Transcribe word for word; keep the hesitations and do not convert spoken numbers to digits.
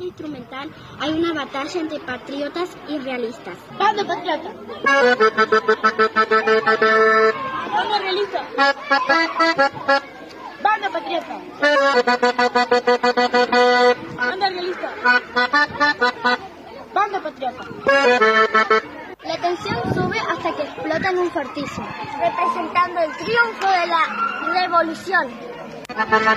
instrumental hay una batalla entre patriotas y realistas. ¡Bando patriota! ¡Bando realista! ¡Bando patriota! ¡Bando realista! ¡Bando patriota! La tensión sube hasta que explota en un fortísimo, representando el triunfo de la revolución.